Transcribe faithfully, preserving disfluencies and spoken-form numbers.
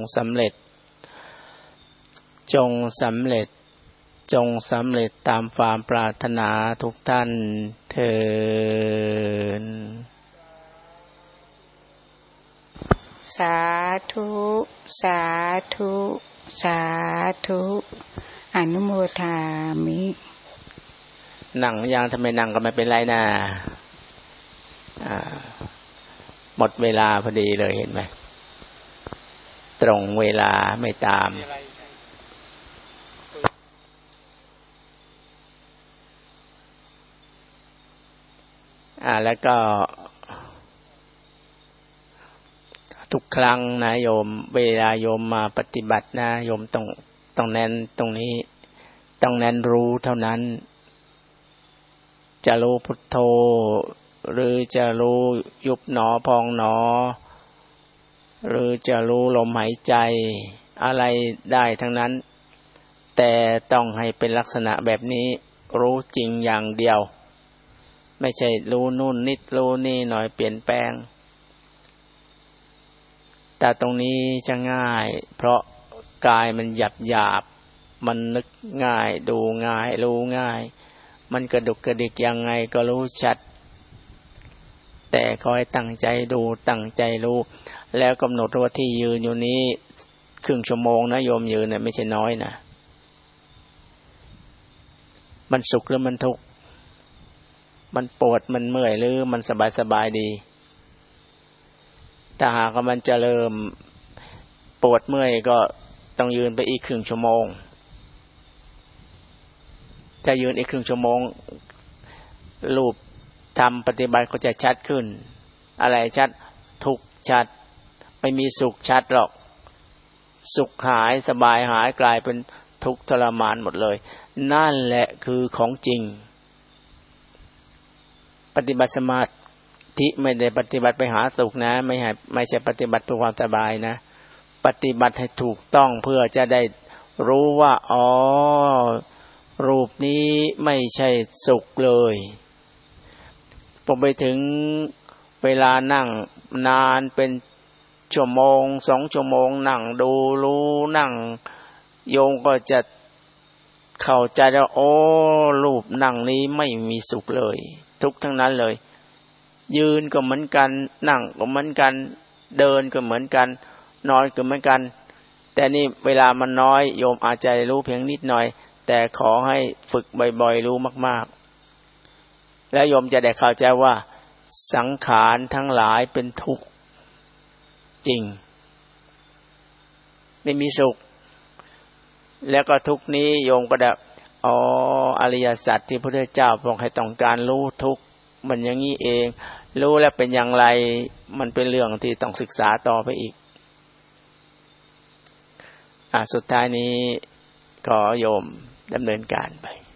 สำเร็จจงสำเร็จจงสำเร็จตามความปรารถนาทุกท่านเถิดสาธุสาธุสาธุอนุโมทามินั่งยังทำไมนั่งก็ไม่เป็นไรนะอ่าหมดเวลาพอดีเลยเห็นไหมตรงเวลาไม่ตามอ่าแล้วก็ทุกครั้งนะโยมเวลาโยมมาปฏิบัตินะโยมต้องต้องแน่นตรงนี้ต้องแน่นรู้เท่านั้นจะรู้พุทโธหรือจะรู้ยุบหนอพองหนอหรือจะรู้ลมหายใจอะไรได้ทั้งนั้นแต่ต้องให้เป็นลักษณะแบบนี้รู้จริงอย่างเดียวไม่ใช่รู้นู่นนิดรู้นี่หน่อยเปลี่ยนแปลงแต่ตรงนี้จะง่ายเพราะกายมันหยาบหยาบมันนึกง่ายดูง่ายรู้ง่ายมันกระดุกกระดิกยังไงก็รู้ชัดแต่ขอให้ตั้งใจดูตั้งใจรู้แล้วกำหนดว่าที่ยืนอยู่นี้ครึ่งชั่วโมงนะโยมยืนเนี่ยไม่ใช่น้อยนะมันสุขหรือมันทุกข์มันปวดมันเมื่อยหรือมันสบายสบายดีถ้าหากว่ามันจะเริ่มปวดเมื่อยก็ต้องยืนไปอีกครึ่งชั่วโมงถ้ายืนอีกครึ่งชั่วโมงรูปทำปฏิบัติก็จะชัดขึ้นอะไรชัดทุกข์ชัดไม่มีสุขชัดหรอกสุขหายสบายหายกลายเป็นทุกข์ทรมานหมดเลยนั่นแหละคือของจริงปฏิบัติสมาธิไม่ได้ปฏิบัติไปหาสุขนะไม่ใช่ไม่ใช่ปฏิบัติเพื่อความสบายนะปฏิบัติให้ถูกต้องเพื่อจะได้รู้ว่าอ๋อรูปนี้ไม่ใช่สุขเลยพอไปถึงเวลานั่งนานเป็นชั่วโมงสองชั่วโมงนั่งดูรู้นั่งโยมก็จะเข้าใจแล้วโอ้รูปนั่งนี้ไม่มีสุขเลยทุกข์ทั้งนั้นเลยยืนก็เหมือนกันนั่งก็เหมือนกันเดินก็เหมือนกันนอนก็เหมือนกันแต่นี่เวลามันน้อยโยมอาจจะรู้เพียงนิดหน่อยแต่ขอให้ฝึกบ่อยๆรู้มากๆแล้วโยมจะได้เข้าใจว่าสังขารทั้งหลายเป็นทุกข์จริงไม่มีสุขแล้วก็ทุกข์นี้โยมก็ได้อ๋ออริยสัจที่พระพุทธเจ้าทรงให้ต้องการรู้ทุกข์มันอย่างนี้เองรู้แล้วเป็นอย่างไรมันเป็นเรื่องที่ต้องศึกษาต่อไปอีกอ่ะสุดท้ายนี้ขอโยมดำเนินการไป